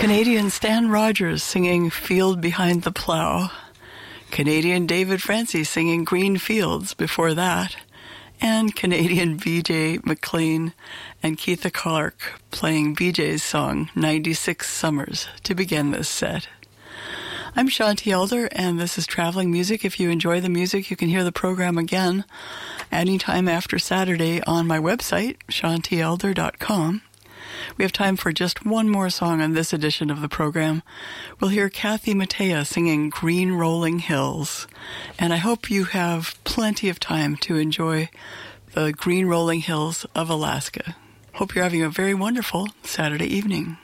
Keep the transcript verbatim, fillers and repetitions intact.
Canadian Stan Rogers singing Field Behind the Plow. Canadian David Francis singing Green Fields before that. And Canadian B J McLean and Keitha Clark playing B J's song ninety-six Summers to begin this set. I'm Shanti Elder, and this is Traveling Music. If you enjoy the music, you can hear the program again anytime after Saturday on my website, shanti elder dot com. We have time for just one more song on this edition of the program. We'll hear Kathy Mattea singing Green Rolling Hills. And I hope you have plenty of time to enjoy the green rolling hills of Alaska. Hope you're having a very wonderful Saturday evening.